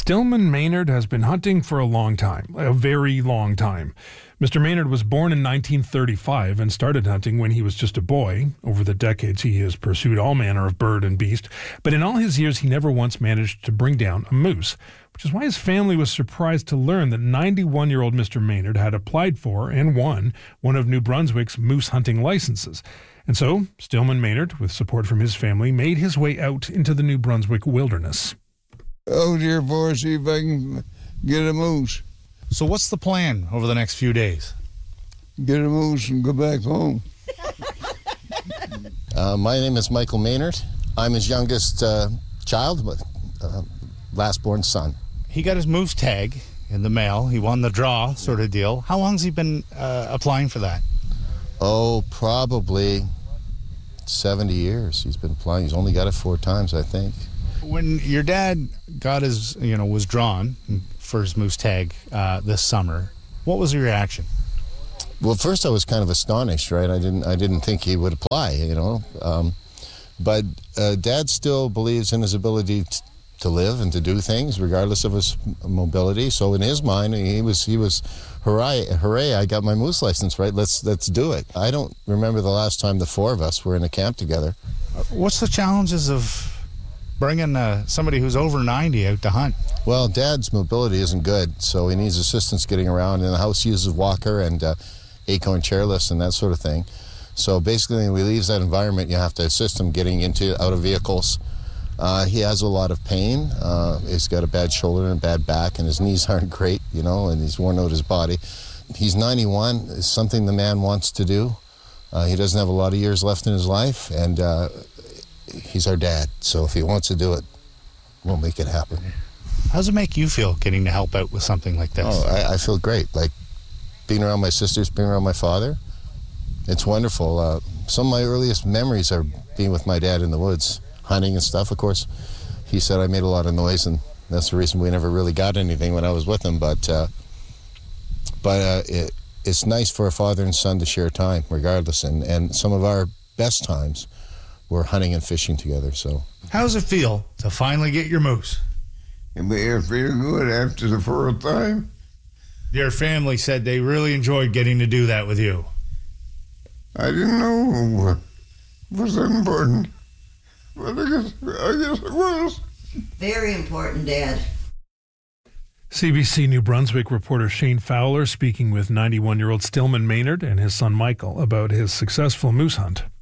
Stillman Maynard has been hunting for a long time, a very long time. Mr. Maynard was born in 1935 and started hunting when he was just a boy. Over the decades, he has pursued all manner of bird and beast, but in all his years, he never once managed to bring down a moose, which is why his family was surprised to learn that 91-year-old Mr. Maynard had applied for and won one of New Brunswick's moose hunting licenses. And so, Stillman Maynard, with support from his family, made his way out into the New Brunswick wilderness. Out here for see if I can get a moose. So what's the plan over the next few days? Get a moose and go back home. My name is Michael Maynard. I'm his youngest child, last born son. He got his moose tag in the mail. He won the draw sort of deal. How long's he been applying for that? Oh, probably 70 years he's been applying. He's only got it 4 times, I think. When your dad got his, was drawn for his moose tag this summer, what was your reaction? Well, first I was kind of astonished, right? I didn't think he would apply, but Dad still believes in his ability to live and to do things, regardless of his mobility. So in his mind, he was, hooray! I got my moose license, right? Let's do it. I don't remember the last time the 4 of us were in a camp together. What's the challenges of bringing somebody who's over 90 out to hunt? Well, Dad's mobility isn't good, so he needs assistance getting around. And the house uses walker and acorn chairlifts and that sort of thing. So basically, when he leaves that environment, you have to assist him getting out of vehicles. He has a lot of pain. He's got a bad shoulder and a bad back, and his knees aren't great, and he's worn out his body. He's 91. It's something the man wants to do. He doesn't have a lot of years left in his life, and he's our dad, so if he wants to do it, we'll make it happen. How does it make you feel getting to help out with something like this? Oh, I feel great. Like being around my sisters, being around my father. It's wonderful. Some of my earliest memories are being with my dad in the woods, hunting and stuff. Of course, he said I made a lot of noise, and that's the reason we never really got anything when I was with him. But it's nice for a father and son to share time, regardless. And some of our best times were hunting and fishing together. So, how does it feel to finally get your moose? It feel good after the 4th time. Your family said they really enjoyed getting to do that with you. I didn't know it was important, but I guess it was. Very important, Dad. CBC New Brunswick reporter Shane Fowler speaking with 91-year-old Stillman Maynard and his son Michael about his successful moose hunt.